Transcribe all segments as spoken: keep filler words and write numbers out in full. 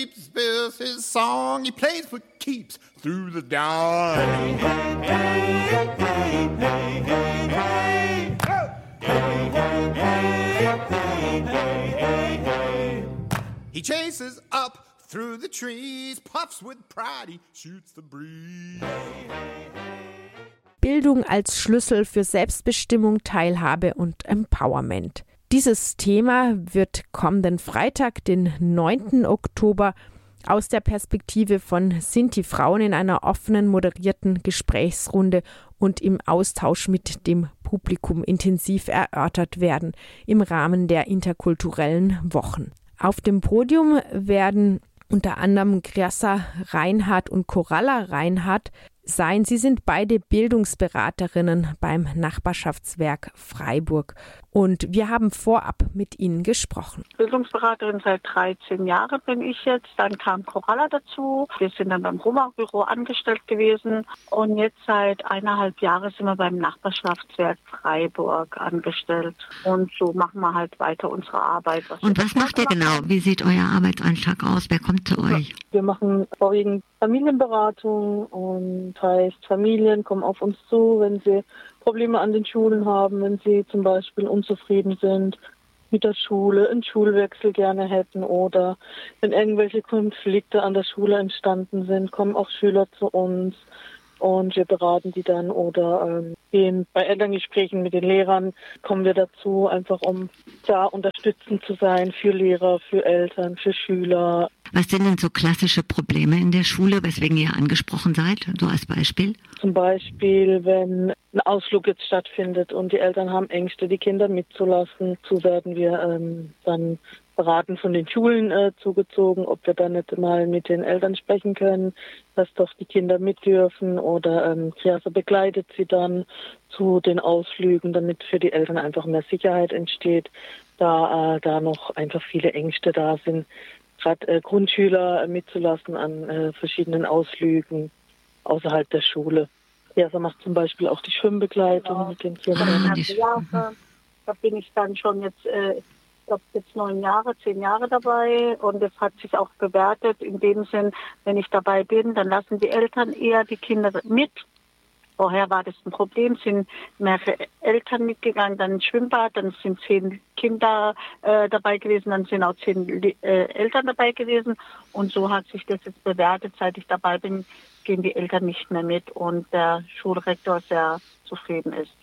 keeps spills his song. He plays for keeps through the dawn. Hey, hey, hey, hey, hey, hey, hey. Hey, hey, hey, hey, hey, hey, hey. He chases up through the trees, puffs with pride, he shoots the breeze. Hey, hey, hey. Bildung als Schlüssel für Selbstbestimmung, Teilhabe und Empowerment. Dieses Thema wird kommenden Freitag, den neunten Oktober, aus der Perspektive von Sinti-Frauen in einer offenen, moderierten Gesprächsrunde und im Austausch mit dem Publikum intensiv erörtert werden im Rahmen der interkulturellen Wochen. Auf dem Podium werden unter anderem Grjassa Reinhardt und Coralla Reinhardt sein. Sie sind beide Bildungsberaterinnen beim Nachbarschaftswerk Freiburg. Und wir haben vorab mit ihnen gesprochen. Bildungsberaterin seit dreizehn Jahren bin ich jetzt. Dann kam Coralla dazu. Wir sind dann beim Roma-Büro angestellt gewesen. Und jetzt seit eineinhalb Jahren sind wir beim Nachbarschaftswerk Freiburg angestellt. Und so machen wir halt weiter unsere Arbeit. Was Und was macht ihr genau? Wie sieht euer Arbeitsalltag aus? Wer kommt zu euch? Wir machen vorwiegend Familienberatung und heißt, Familien kommen auf uns zu, wenn sie Probleme an den Schulen haben, wenn sie zum Beispiel unzufrieden sind mit der Schule, einen Schulwechsel gerne hätten oder wenn irgendwelche Konflikte an der Schule entstanden sind, kommen auch Schüler zu uns und wir beraten die dann oder ähm, gehen bei Elterngesprächen mit den Lehrern, kommen wir dazu, einfach um da unterstützend zu sein für Lehrer, für Eltern, für Schüler. Was sind denn so klassische Probleme in der Schule, weswegen ihr angesprochen seid, so als Beispiel? Zum Beispiel, wenn ein Ausflug jetzt stattfindet und die Eltern haben Ängste, die Kinder mitzulassen, so werden wir ähm, dann beraten von den Schulen äh, zugezogen, ob wir dann nicht mal mit den Eltern sprechen können, dass doch die Kinder mit dürfen oder ähm, Grjassa begleitet sie dann zu den Ausflügen, damit für die Eltern einfach mehr Sicherheit entsteht, da äh, da noch einfach viele Ängste da sind, gerade äh, Grundschüler äh, mitzulassen an äh, verschiedenen Ausflügen außerhalb der Schule. Grjassa macht zum Beispiel auch die Schwimmbegleitung ja. mit den Kindern. Ah, die Jahre, da bin ich dann schon jetzt, äh, ich glaube jetzt neun Jahre, zehn Jahre dabei und es hat sich auch bewertet in dem Sinn, wenn ich dabei bin, dann lassen die Eltern eher die Kinder mit. Vorher war das ein Problem, sind mehrere Eltern mitgegangen, dann ins Schwimmbad, dann sind zehn Kinder äh, dabei gewesen, dann sind auch zehn äh, Eltern dabei gewesen und so hat sich das jetzt bewertet. Seit ich dabei bin, gehen die Eltern nicht mehr mit und der Schulrektor sehr zufrieden ist.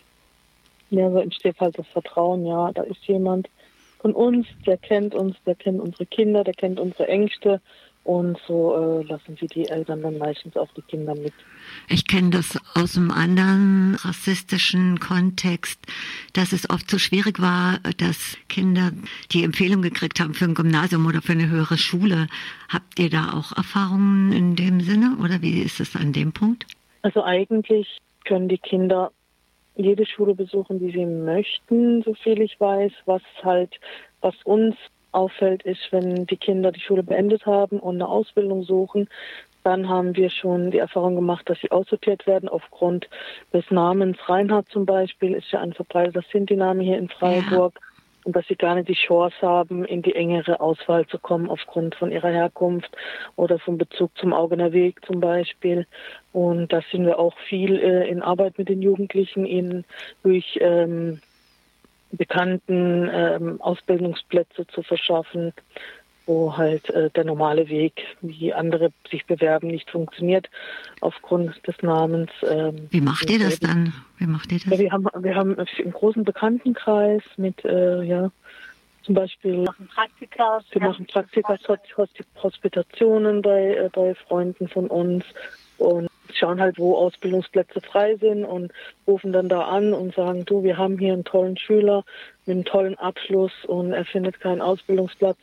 Ja, so entsteht halt das Vertrauen, ja, da ist jemand von uns, der kennt uns, der kennt unsere Kinder, der kennt unsere Ängste. Und so äh, lassen sie die Eltern dann meistens auch die Kinder mit. Ich kenne das aus einem anderen rassistischen Kontext, dass es oft so schwierig war, dass Kinder die Empfehlung gekriegt haben für ein Gymnasium oder für eine höhere Schule. Habt ihr da auch Erfahrungen in dem Sinne oder wie ist es an dem Punkt? Also eigentlich können die Kinder jede Schule besuchen, die sie möchten, so viel ich weiß. Was halt, was uns auffällt, ist, wenn die Kinder die Schule beendet haben und eine Ausbildung suchen, dann haben wir schon die Erfahrung gemacht, dass sie aussortiert werden aufgrund des Namens. Reinhardt zum Beispiel ist ja ein verbreiteter Sinti-Name hier in Freiburg. Ja. Und dass sie gar nicht die Chance haben, in die engere Auswahl zu kommen aufgrund von ihrer Herkunft oder vom Bezug zum Augener Weg zum Beispiel. Und da sind wir auch viel äh, in Arbeit mit den Jugendlichen, ihnen durch ähm, bekannten ähm, Ausbildungsplätze zu verschaffen, wo halt äh, der normale Weg, wie andere sich bewerben, nicht funktioniert aufgrund des Namens. Ähm, Wie macht ihr das dann? Wie macht ihr das? Ja, wir haben wir haben einen großen Bekanntenkreis mit äh, ja zum Beispiel wir machen Praktika, wir machen Praktika, Hospitationen bei äh, bei Freunden von uns und schauen halt, wo Ausbildungsplätze frei sind und rufen dann da an und sagen, du, wir haben hier einen tollen Schüler mit einem tollen Abschluss und er findet keinen Ausbildungsplatz.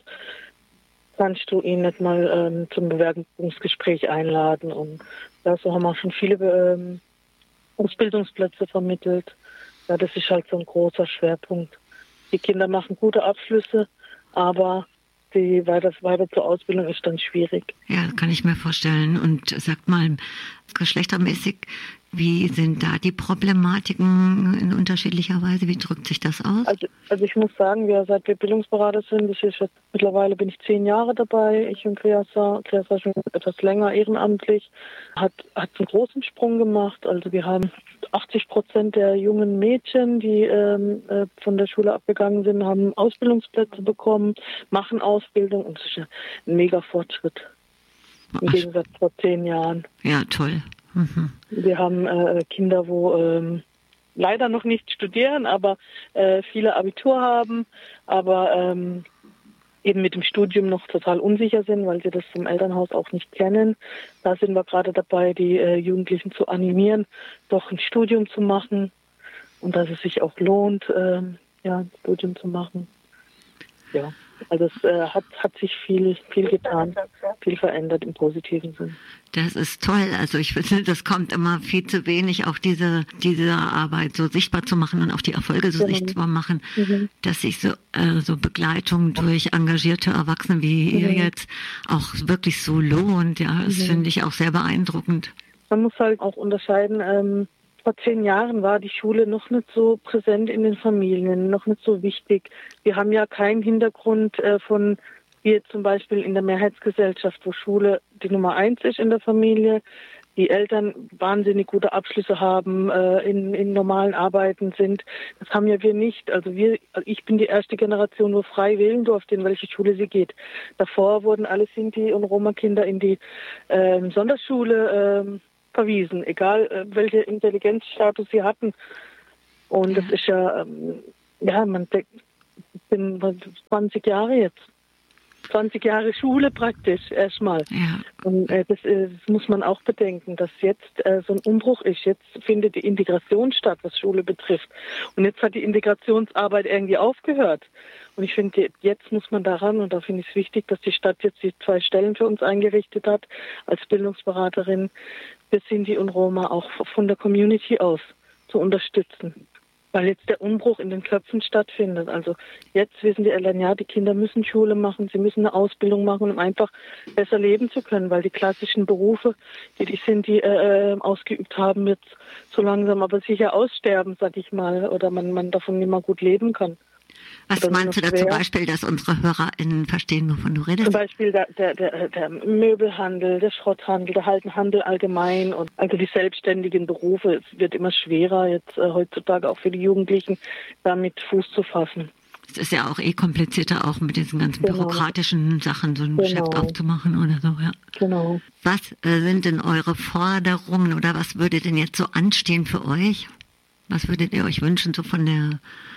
Kannst du ihn nicht mal ähm, zum Bewerbungsgespräch einladen? Und ja, so haben wir schon viele ähm, Ausbildungsplätze vermittelt. Ja, das ist halt so ein großer Schwerpunkt. Die Kinder machen gute Abschlüsse, aber die weiter, weiter zur Ausbildung ist dann schwierig. Ja, kann ich mir vorstellen. Und sagt mal, geschlechtermäßig, Wie sind da die Problematiken in unterschiedlicher Weise? Wie drückt sich das aus? Also, also ich muss sagen, wir, seit wir Bildungsberater sind, das ist jetzt, mittlerweile bin ich zehn Jahre dabei, ich und Kriasa, Kriasa schon etwas länger ehrenamtlich, hat, hat einen großen Sprung gemacht. Also wir haben achtzig Prozent der jungen Mädchen, die ähm, äh, von der Schule abgegangen sind, haben Ausbildungsplätze bekommen, machen Ausbildung und das ist ein mega Fortschritt im Ach, Gegensatz vor zehn Jahren. ja, toll. Mhm. Wir haben äh, Kinder, wo ähm, leider noch nicht studieren, aber äh, viele Abitur haben, aber ähm, eben mit dem Studium noch total unsicher sind, weil sie das vom Elternhaus auch nicht kennen. Da sind wir gerade dabei, die äh, Jugendlichen zu animieren, doch ein Studium zu machen und dass es sich auch lohnt, äh, ja, ein Studium zu machen. Ja, also es äh, hat, hat sich viel, viel getan, viel verändert im positiven Sinn. Das ist toll. Also ich finde, das kommt immer viel zu wenig, auch diese, diese Arbeit so sichtbar zu machen und auch die Erfolge so Genau. sichtbar machen, Mhm. dass sich so, äh, so Begleitung durch engagierte Erwachsene wie ihr Mhm. jetzt auch wirklich so lohnt. Ja, das Mhm. finde ich auch sehr beeindruckend. Man muss halt auch unterscheiden, ähm, vor zehn Jahren war die Schule noch nicht so präsent in den Familien, noch nicht so wichtig. Wir haben ja keinen Hintergrund äh, von, wie jetzt zum Beispiel in der Mehrheitsgesellschaft, wo Schule die Nummer eins ist in der Familie, die Eltern wahnsinnig gute Abschlüsse haben, äh, in, in normalen Arbeiten sind. Das haben ja wir nicht. Also wir, also ich bin die erste Generation, wo frei wählen durfte, in welche Schule sie geht. Davor wurden alle Sinti- und Roma-Kinder in die äh, Sonderschule äh, verwiesen, egal äh, welche Intelligenzstatus sie hatten. Und Ja. das ist ja, ähm, ja, man denkt, ich bin zwanzig Jahre jetzt. zwanzig Jahre Schule praktisch erstmal. Ja. Und äh, das, äh, das muss man auch bedenken, dass jetzt äh, so ein Umbruch ist. Jetzt findet die Integration statt, was Schule betrifft. Und jetzt hat die Integrationsarbeit irgendwie aufgehört. Und ich finde, jetzt muss man daran, und da finde ich es wichtig, dass die Stadt jetzt die zwei Stellen für uns eingerichtet hat, als Bildungsberaterin für Sinti und Roma auch von der Community aus zu unterstützen. Weil jetzt der Umbruch in den Köpfen stattfindet. Also jetzt wissen die Eltern, ja, die Kinder müssen Schule machen, sie müssen eine Ausbildung machen, um einfach besser leben zu können, weil die klassischen Berufe, die die Sinti äh, ausgeübt haben, jetzt so langsam aber sicher aussterben, sag ich mal, oder man, man davon nicht mehr gut leben kann. Was Oder meinst du da schwer. zum Beispiel, dass unsere HörerInnen verstehen, wovon du redest? Zum Beispiel der, der, der, der Möbelhandel, der Schrotthandel, der Haltenhandel allgemein und also die selbstständigen Berufe. Es wird immer schwerer jetzt äh, heutzutage auch für die Jugendlichen, damit Fuß zu fassen. Es ist ja auch eh komplizierter, auch mit diesen ganzen Genau. bürokratischen Sachen so ein Genau. Geschäft aufzumachen oder so, ja. Genau. Was äh, sind denn eure Forderungen oder was würde denn jetzt so anstehen für euch? Was würdet ihr euch wünschen, so von der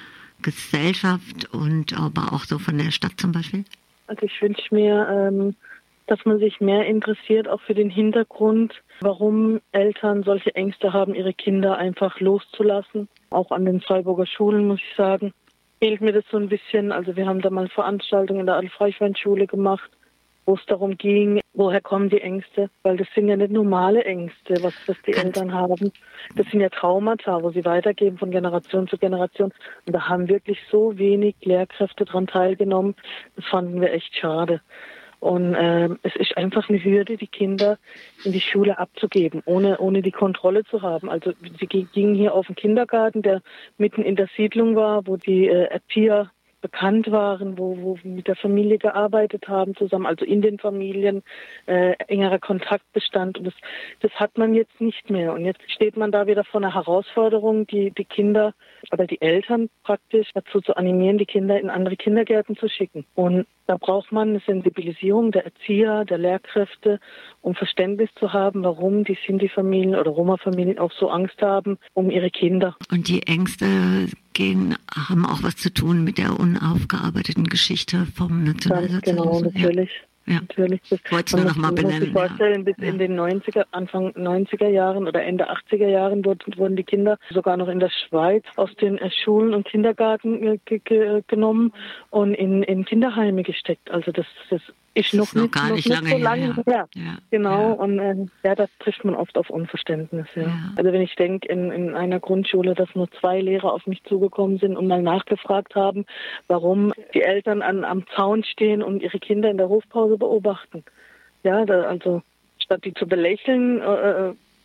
Gesellschaft und aber auch so von der Stadt zum Beispiel? Also ich wünsche mir, ähm, dass man sich mehr interessiert, auch für den Hintergrund, warum Eltern solche Ängste haben, ihre Kinder einfach loszulassen. Auch an den Freiburger Schulen, muss ich sagen, fehlt mir das so ein bisschen. Also wir haben da mal Veranstaltungen in der Adolf-Reichwein-Schule gemacht, wo es darum ging, woher kommen die Ängste? Weil das sind ja nicht normale Ängste, was, was die Ganz Eltern haben. Das sind ja Traumata, wo sie weitergeben von Generation zu Generation. Und da haben wirklich so wenig Lehrkräfte dran teilgenommen. Das fanden wir echt schade. Und ähm, es ist einfach eine Hürde, die Kinder in die Schule abzugeben, ohne ohne die Kontrolle zu haben. Also sie gingen hier auf den Kindergarten, der mitten in der Siedlung war, wo die äh, Erzieher bekannt waren, wo, wo wir mit der Familie gearbeitet haben zusammen, also in den Familien äh, engerer Kontakt bestand. Und das, das hat man jetzt nicht mehr. Und jetzt steht man da wieder vor einer Herausforderung, die die Kinder oder die Eltern praktisch dazu zu animieren, die Kinder in andere Kindergärten zu schicken. Und da braucht man eine Sensibilisierung der Erzieher, der Lehrkräfte, um Verständnis zu haben, warum die Sinti-Familien oder Roma-Familien auch so Angst haben um ihre Kinder. Und die Ängste gehen, haben auch was zu tun mit der unaufgearbeiteten Geschichte vom Nationalsozialismus. Genau, natürlich. Ja. Natürlich. Das Wollt's nur noch mal man muss sich benennen, vorstellen, bis ja. in den neunziger, Anfang neunziger Jahren oder Ende achtziger Jahren wurden, wurden die Kinder sogar noch in der Schweiz aus den äh, Schulen und Kindergarten äh, ge ge genommen und in, in Kinderheime gesteckt. Also das, das ist noch, ist noch nicht, gar noch nicht nicht lange so her, lange ja. her. Ja, Genau, ja. und äh, ja, da trifft man oft auf Unverständnis. Ja. Ja. Also wenn ich denke, in, in einer Grundschule, dass nur zwei Lehrer auf mich zugekommen sind und mal nachgefragt haben, warum die Eltern an, am Zaun stehen und ihre Kinder in der Hofpause beobachten. Ja, da, also statt die zu belächeln äh,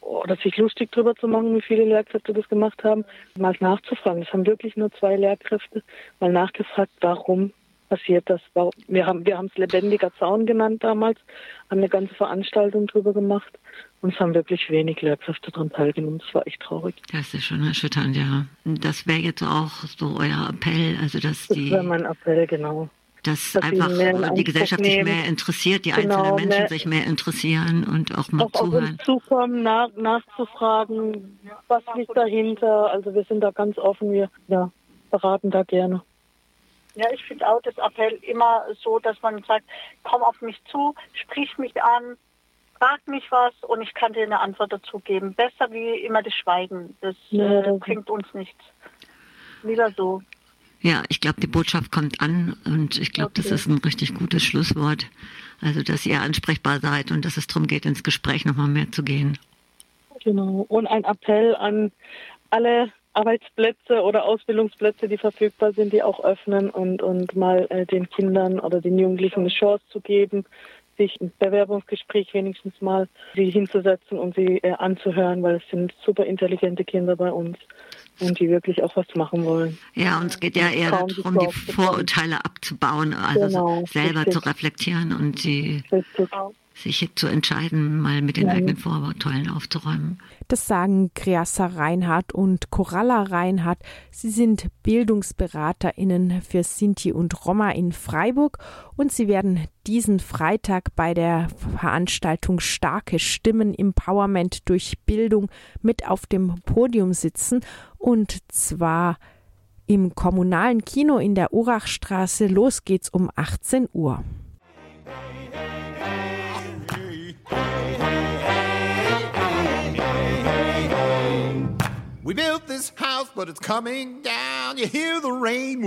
oder sich lustig drüber zu machen, wie viele Lehrkräfte das gemacht haben, mal nachzufragen. Das haben wirklich nur zwei Lehrkräfte mal nachgefragt, warum passiert das. Wir haben wir haben es lebendiger Zaun genannt damals, haben eine ganze Veranstaltung drüber gemacht und es haben wirklich wenig Lehrkräfte daran teilgenommen. Das war echt traurig. Das ist schon erschütternd, ja. Das wäre jetzt auch so euer Appell, also dass die... Das wäre mein Appell, genau. Dass, dass einfach die Gesellschaft sich mehr interessiert, die genau, einzelnen Menschen mehr, sich mehr interessieren und auch mal auch zuhören. Auf uns zukommen, nach, nachzufragen, was liegt dahinter. Also wir sind da ganz offen, wir ja, beraten da gerne. Ja, ich finde auch das Appell immer so, dass man sagt, komm auf mich zu, sprich mich an, frag mich was und ich kann dir eine Antwort dazu geben. Besser wie immer das Schweigen. Das ja, äh, bringt uns nichts. Wieder so. Ja, ich glaube, die Botschaft kommt an und ich glaube, okay. Das ist ein richtig gutes Schlusswort. Also, dass ihr ansprechbar seid und dass es darum geht, ins Gespräch nochmal mehr zu gehen. Genau. Und ein Appell an alle Arbeitsplätze oder Ausbildungsplätze, die verfügbar sind, die auch öffnen und, und mal äh, den Kindern oder den Jugendlichen eine Chance zu geben, sich ein Bewerbungsgespräch wenigstens mal sie hinzusetzen und sie äh, anzuhören, weil es sind super intelligente Kinder bei uns. Und die wirklich auch was machen wollen. Ja, und es geht ja eher darum, die Vorurteile abzubauen, also genau, selber richtig. Zu reflektieren und die, sich zu entscheiden, mal mit den ja. eigenen Vorurteilen aufzuräumen. Das sagen Kreassa Reinhardt und Coralla Reinhardt. Sie sind BildungsberaterInnen für Sinti und Roma in Freiburg und sie werden diesen Freitag bei der Veranstaltung Starke Stimmen Empowerment durch Bildung mit auf dem Podium sitzen und zwar im kommunalen Kino in der Urachstraße. Los geht's um achtzehn Uhr. We built this house, but it's coming down. You hear the rain